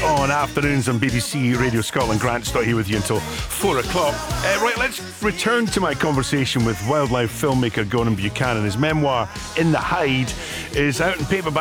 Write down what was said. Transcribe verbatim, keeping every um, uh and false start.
on afternoons on B B C Radio Scotland. Grant Stott here with you until four o'clock. Uh, right, let's return to my conversation with wildlife filmmaker Gordon Buchanan. His memoir, In the Hide, is out in paperback